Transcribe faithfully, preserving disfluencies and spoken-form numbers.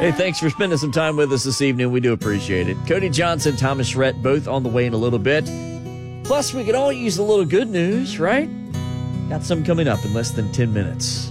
Hey, thanks for spending some time with us this evening. We do appreciate it. Cody Johnson, Thomas Rhett, both on the way in a little bit. Plus, we could all use a little good news, right? Got some coming up in less than ten minutes.